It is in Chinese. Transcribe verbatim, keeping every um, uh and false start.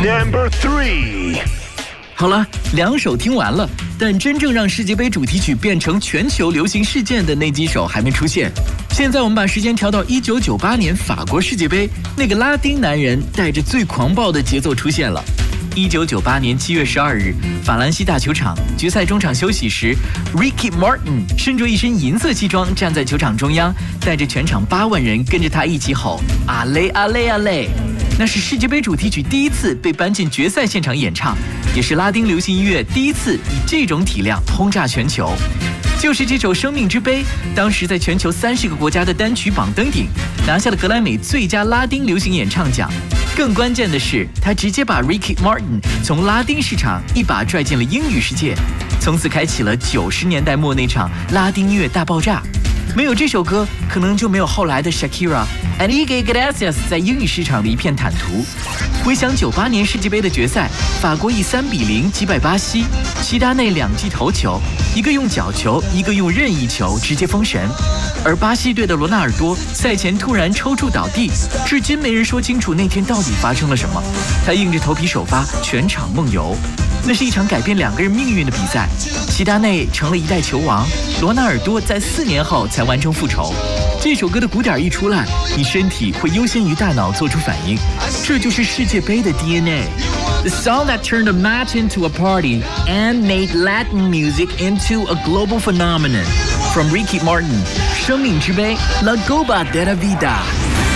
Number three。 好了，两首听完了，但真正让世界杯主题曲变成全球流行事件的那几首还没出现。现在我们把时间调到一九九八年法国世界杯，那个拉丁男人带着最狂暴的节奏出现了。一九九八年七月十二日，法兰西大球场决赛中场休息时 ，Ricky Martin 身着一身银色西装站在球场中央，带着全场八万人跟着他一起吼“阿雷阿雷阿雷”。那是世界杯主题曲第一次被搬进决赛现场演唱，也是拉丁流行音乐第一次以这种体量轰炸全球。就是这首《生命之杯》，当时在全球三十个国家的单曲榜登顶，拿下了格莱美最佳拉丁流行演唱奖。更关键的是，他直接把 Ricky Martin 从拉丁市场一把拽进了英语世界，从此开启了九十年代末那场拉丁音乐大爆炸。没有这首歌，可能就没有后来的 Shakira、Enrique Iglesias 在英语市场的一片坦途。回想九八年世界杯的决赛，法国以三比零击败巴西，齐达内两记头球，一个用角球，一个用任意球，直接封神。而巴西队的罗纳尔多赛前突然抽搐倒地，至今没人说清楚那天到底发生了什么。他硬着头皮首发，全场梦游。那是一场改变两个人命运的比赛，齐达内成了一代球王，罗纳尔多在四年后才完成复仇。这首歌的鼓点一出来，你身体会优先于大脑做出反应，这就是世界杯的 D N A。The song that turned a match into a party and made Latin music into a global phenomenon. From Ricky Martin, 生命之杯 La Copa de la Vida。